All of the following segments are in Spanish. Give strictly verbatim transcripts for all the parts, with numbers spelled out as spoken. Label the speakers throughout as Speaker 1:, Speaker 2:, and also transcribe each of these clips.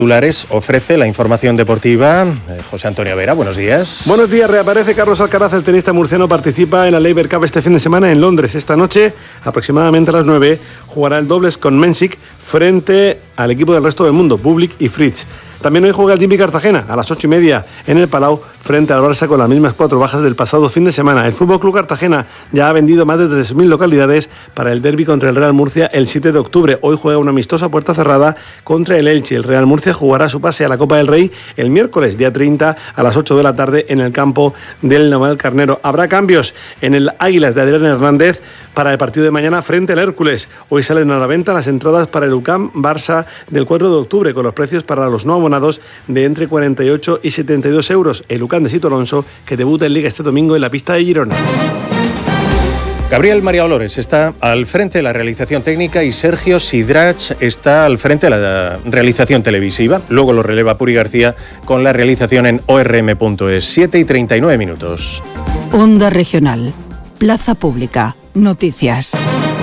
Speaker 1: Titulares ofrece la información deportiva. Eh, José Antonio Vera, buenos días.
Speaker 2: Buenos días, reaparece Carlos Alcaraz, el tenista murciano participa en la Laver Cup este fin de semana en Londres. Esta noche, aproximadamente a las nueve, jugará el dobles con Mensik frente al equipo del resto del mundo, Bublik y Fritz. También hoy juega el Jimmy Cartagena a las ocho y media en el Palau frente al Barça con las mismas cuatro bajas del pasado fin de semana. El Fútbol Club Cartagena ya ha vendido más de tres mil localidades para el derbi contra el Real Murcia el siete de octubre. Hoy juega una amistosa puerta cerrada contra el Elche. El Real Murcia jugará su pase a la Copa del Rey el miércoles, día treinta, a las ocho de la tarde en el campo del Navalcarnero. Habrá cambios en el Águilas de Adrián Hernández para el partido de mañana frente al Hércules. Hoy salen a la venta las entradas para el U C A M Barça del cuatro de octubre, con los precios para los no abonados de entre cuarenta y ocho y setenta y dos euros. El U C A M de Sito Alonso, que debuta en Liga este domingo en la pista de Girona.
Speaker 1: Gabriel María Olores está al frente de la realización técnica y Sergio Sidrach está al frente de la realización televisiva. Luego lo releva Puri García con la realización en o erre eme punto es. siete y treinta y nueve minutos.
Speaker 3: Onda Regional. Plaza Pública. Noticias.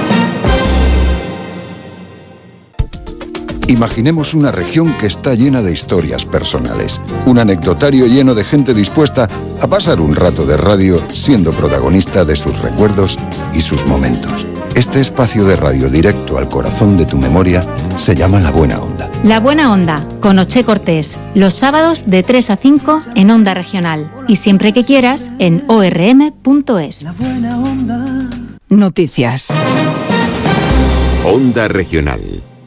Speaker 4: Imaginemos una región que está llena de historias personales, un anecdotario lleno de gente dispuesta a pasar un rato de radio siendo protagonista de sus recuerdos y sus momentos. Este espacio de radio directo al corazón de tu memoria se llama La Buena Onda.
Speaker 5: La Buena Onda, con Oche Cortés, los sábados de tres a cinco en Onda Regional y siempre que quieras en o erre eme punto es.
Speaker 3: La Buena Onda. Noticias.
Speaker 6: Onda Regional.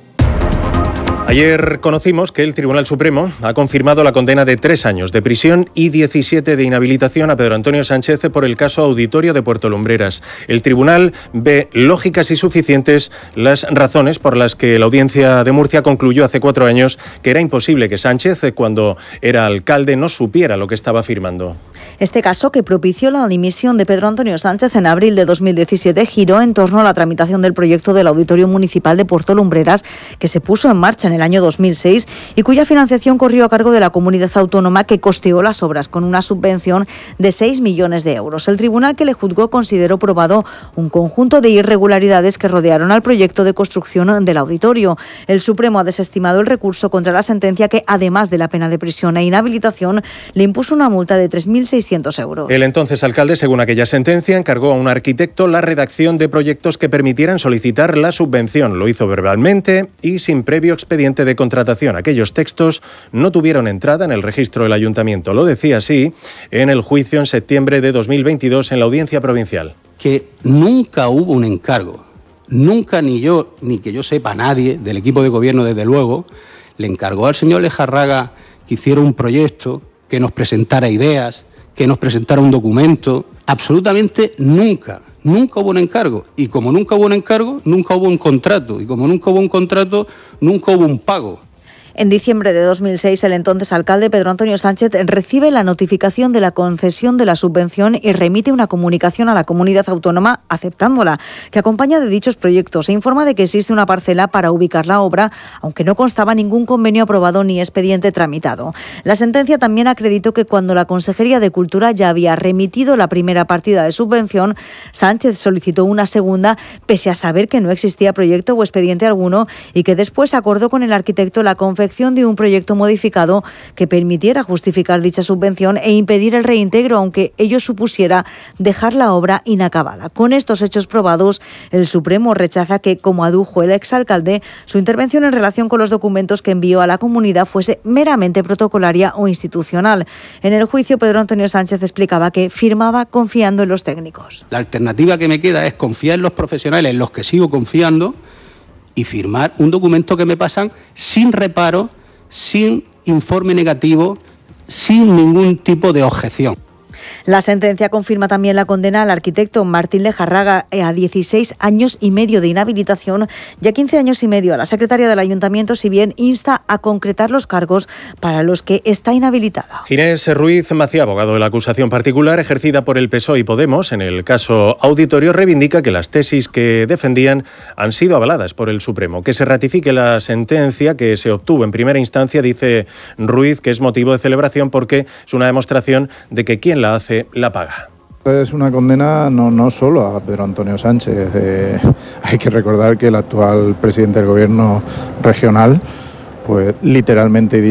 Speaker 1: Ayer conocimos que el Tribunal Supremo ha confirmado la condena de tres años de prisión y diecisiete de inhabilitación a Pedro Antonio Sánchez por el caso Auditorio de Puerto Lumbreras. El tribunal ve lógicas y suficientes las razones por las que la Audiencia de Murcia concluyó hace cuatro años que era imposible que Sánchez, cuando era alcalde, no supiera lo que estaba firmando.
Speaker 7: Este caso, que propició la dimisión de Pedro Antonio Sánchez en abril de dos mil diecisiete, giró en torno a la tramitación del proyecto del Auditorio Municipal de Puerto Lumbreras, que se puso en marcha en el año dos mil seis y cuya financiación corrió a cargo de la comunidad autónoma, que costeó las obras con una subvención de seis millones de euros. El tribunal que le juzgó consideró probado un conjunto de irregularidades que rodearon al proyecto de construcción del auditorio. El Supremo ha desestimado el recurso contra la sentencia, que, además de la pena de prisión e inhabilitación, le impuso una multa de tres mil seiscientos euros.
Speaker 1: El entonces alcalde, según aquella sentencia, encargó a un arquitecto la redacción de proyectos que permitieran solicitar la subvención. Lo hizo verbalmente y sin previo expediente de contratación. Aquellos textos no tuvieron entrada en el registro del ayuntamiento. Lo decía así en el juicio en septiembre de dos mil veintidós en la Audiencia Provincial.
Speaker 8: Que nunca hubo un encargo, nunca, ni yo, ni que yo sepa nadie del equipo de gobierno, desde luego, le encargó al señor Lejarraga que hiciera un proyecto, que nos presentara ideas, que nos presentara un documento. Absolutamente nunca, nunca hubo un encargo. Y como nunca hubo un encargo, nunca hubo un contrato. Y como nunca hubo un contrato, nunca hubo un pago.
Speaker 7: En diciembre de dos mil seis, el entonces alcalde Pedro Antonio Sánchez recibe la notificación de la concesión de la subvención y remite una comunicación a la comunidad autónoma aceptándola, que acompaña de dichos proyectos. Se informa de que existe una parcela para ubicar la obra, aunque no constaba ningún convenio aprobado ni expediente tramitado. La sentencia también acreditó que cuando la Consejería de Cultura ya había remitido la primera partida de subvención, Sánchez solicitó una segunda, pese a saber que no existía proyecto o expediente alguno, y que después acordó con el arquitecto la confección de un proyecto modificado que permitiera justificar dicha subvención e impedir el reintegro, aunque ello supusiera dejar la obra inacabada. Con estos hechos probados, el Supremo rechaza que, como adujo el exalcalde, su intervención en relación con los documentos que envió a la comunidad fuese meramente protocolaria o institucional. En el juicio, Pedro Antonio Sánchez explicaba que firmaba confiando en los técnicos.
Speaker 8: La alternativa que me queda es confiar en los profesionales, en los que sigo confiando, y firmar un documento que me pasan sin reparo, sin informe negativo, sin ningún tipo de objeción.
Speaker 7: La sentencia confirma también la condena al arquitecto Martín Lejarraga a dieciséis años y medio de inhabilitación y a quince años y medio a la secretaria del ayuntamiento, si bien insta a concretar los cargos para los que está inhabilitada.
Speaker 1: Ginés Ruiz Macía, abogado de la acusación particular ejercida por el P S O E y Podemos en el caso Auditorio, reivindica que las tesis que defendían han sido avaladas por el Supremo. Que se ratifique la sentencia que se obtuvo en primera instancia, dice Ruiz, que es motivo de celebración porque es una demostración de que quien la hace la paga.
Speaker 9: Es una condena no, no solo a Pedro Antonio Sánchez. Eh, hay que recordar que el actual presidente del gobierno regional fue literalmente